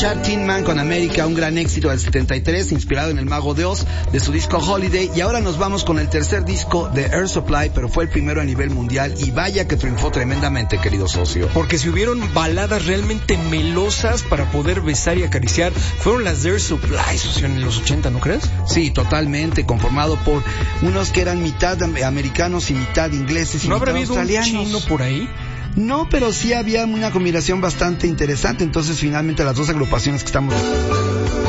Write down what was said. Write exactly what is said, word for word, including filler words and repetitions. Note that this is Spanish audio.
Tin Man con América, un gran éxito del setenta y tres, inspirado en El Mago de Oz, de su disco Holiday. Y ahora nos vamos con el tercer disco de Air Supply, pero fue el primero a nivel mundial, y vaya que triunfó tremendamente, querido socio. Porque si hubieron baladas realmente melosas para poder besar y acariciar, fueron las de Air Supply, socio, en los ochenta, ¿no crees? Sí, totalmente, conformado por unos que eran mitad americanos y mitad ingleses y ¿No mitad habrá habido australianos. un chino por ahí? No, pero sí había una combinación bastante interesante. Entonces, finalmente, las dos agrupaciones que estamos